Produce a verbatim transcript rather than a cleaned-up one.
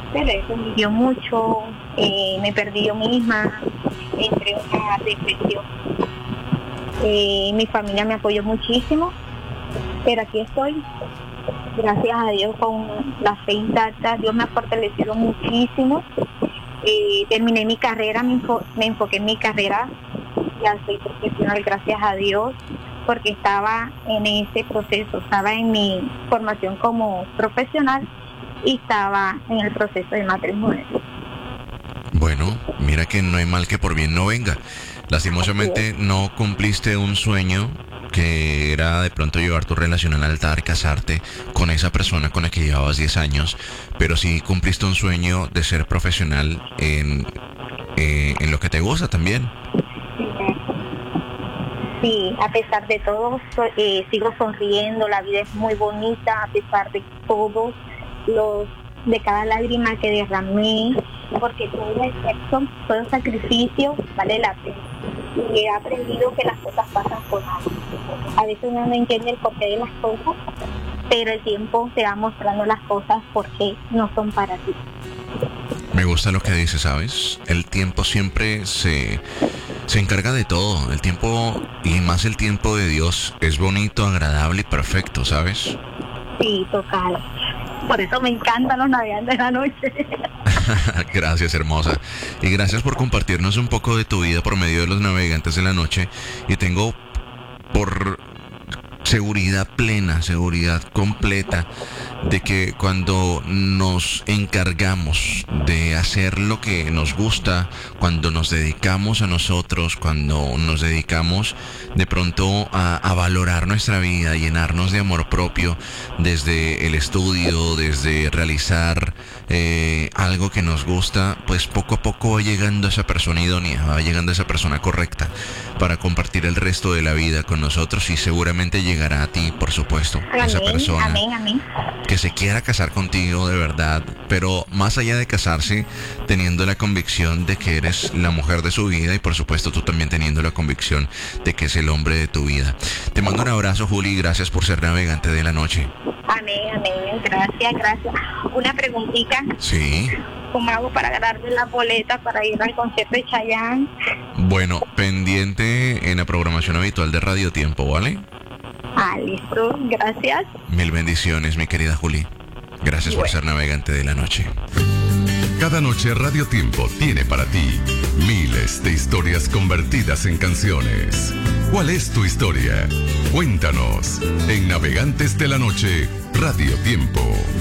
pero eso me dio mucho, eh, me perdí yo misma, entré en una depresión. Eh, mi familia me apoyó muchísimo, pero aquí estoy, gracias a Dios, con la fe intacta. Dios me ha fortalecido muchísimo. Eh, terminé mi carrera, me, enfo- me enfoqué en mi carrera, ya soy profesional, gracias a Dios, porque estaba en ese proceso, estaba en mi formación como profesional y estaba en el proceso de matrimonio. Bueno, mira que no hay mal que por bien no venga. Lastimosamente Así no cumpliste un sueño que era de pronto llevar tu relación al altar, casarte con esa persona con la que llevabas diez años, pero sí cumpliste un sueño de ser profesional en, eh, en lo que te gusta también. Sí, a pesar de todo, so- eh, sigo sonriendo, la vida es muy bonita, a pesar de todos los, de cada lágrima que derramé, porque todo esfuerzo, todo sacrificio vale la pena. Y he aprendido que las cosas pasan por algo. A veces uno no entiende el porqué de las cosas, pero el tiempo te va mostrando las cosas porque no son para ti. Me gusta lo que dices, ¿sabes? El tiempo siempre se, se encarga de todo. El tiempo, y más el tiempo de Dios, es bonito, agradable y perfecto, ¿sabes? Sí, total. Por eso me encantan los navegantes de la noche. Gracias, hermosa. Y gracias por compartirnos un poco de tu vida por medio de los navegantes de la noche. Y tengo por seguridad plena, seguridad completa de que cuando nos encargamos de hacer lo que nos gusta, cuando nos dedicamos a nosotros, cuando nos dedicamos de pronto a, a valorar nuestra vida, a llenarnos de amor propio desde el estudio, desde realizar eh, algo que nos gusta, pues poco a poco va llegando esa persona idónea, va llegando esa persona correcta para compartir el resto de la vida con nosotros y seguramente llegará a ti, por supuesto, esa Amén, persona amén, amén. que se quiera casar contigo de verdad, pero más allá de casarse, teniendo la convicción de que eres la mujer de su vida y por supuesto tú también teniendo la convicción de que es el hombre de tu vida. Te mando un abrazo, Juli, y gracias por ser navegante de la noche. Amén, amén. Gracias, gracias. Una preguntita. Sí. ¿Cómo hago para ganarme la boleta para ir al concierto de Chayanne? Bueno, pendiente en la programación habitual de Radio Tiempo, ¿vale? Ah, listo. Gracias. Mil bendiciones, mi querida Juli. Gracias por Bueno. ser navegante de la noche. Cada noche Radio Tiempo tiene para ti miles de historias convertidas en canciones. ¿Cuál es tu historia? Cuéntanos en Navegantes de la Noche, Radio Tiempo.